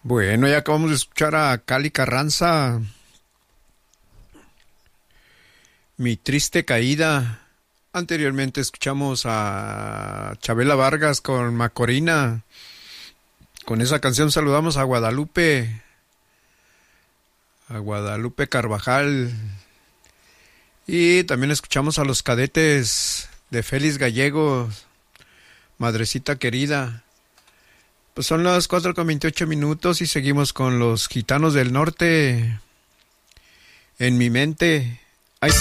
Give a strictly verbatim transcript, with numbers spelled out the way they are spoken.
Bueno, ya acabamos de escuchar a Cali Carranza, Mi Triste Caída. Anteriormente escuchamos a Chabela Vargas con Macorina. Con esa canción saludamos a Guadalupe, a Guadalupe Carvajal. Y también escuchamos a los Cadetes de Félix Gallegos, Madrecita Querida. Pues son las cuatro con veintiocho minutos y seguimos con los Gitanos del Norte, En mi mente.